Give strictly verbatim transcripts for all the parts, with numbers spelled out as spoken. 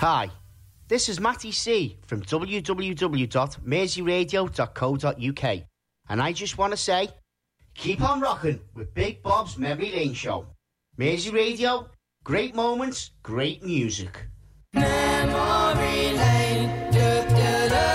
Hi, this is Matty C from w w w dot mersey radio dot co dot u k, and I just want to say, keep on rocking with Big Bob's Memory Lane Show. Mersey Radio, great moments, great music. Memory Lane. Do, do, do,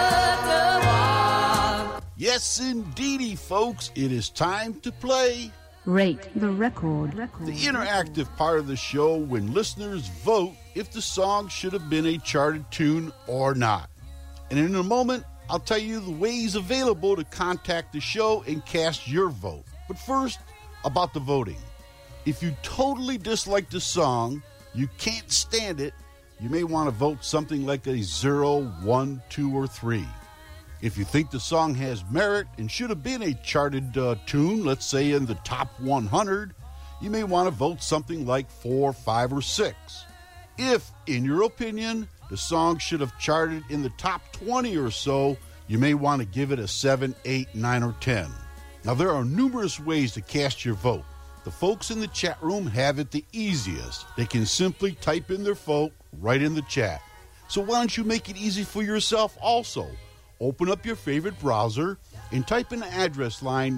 do, do. Yes, indeedy, folks, it is time to play Rate the Record. the interactive part of the show when listeners vote if the song should have been a charted tune or not. And in a moment, I'll tell you the ways available to contact the show and cast your vote. But first, about the voting. If you totally dislike the song, you can't stand it, you may want to vote something like a zero, one, two, or three. If you think the song has merit and should have been a charted uh, tune, let's say in the top one hundred, you may want to vote something like four, five, or six. If, in your opinion, the song should have charted in the top twenty or so, you may want to give it a seven, eight, nine, or ten. Now, there are numerous ways to cast your vote. The folks in the chat room have it the easiest. They can simply type in their vote right in the chat. So why don't you make it easy for yourself also? Open up your favorite browser and type in the address line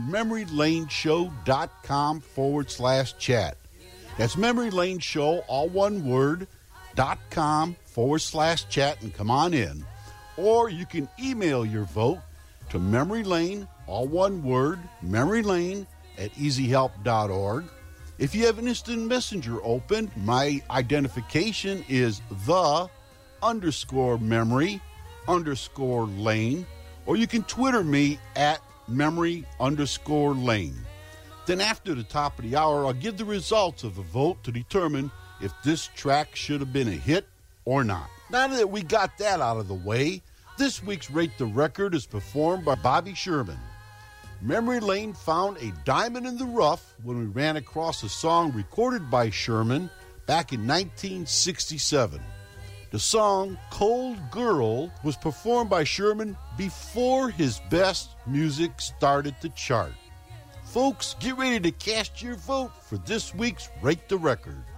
memorylaneshow.com forward slash chat. That's memorylaneshow, all one word, dot com forward slash chat, and come on in. Or you can email your vote to memorylane, all one word, memorylane at easyhelp dot org. If you have an instant messenger open, my identification is the underscore memory underscore lane, or you can Twitter me at memory underscore lane. Then after the top of the hour, I'll give the results of the vote to determine if this track should have been a hit or not. Now that we got that out of the way, this week's Rate the Record is performed by Bobby Sherman. Memory Lane found a diamond in the rough when we ran across a song recorded by Sherman back in nineteen sixty-seven. The song Cold Girl was performed by Sherman before his best music started to chart. Folks, get ready to cast your vote for this week's Rate the Record.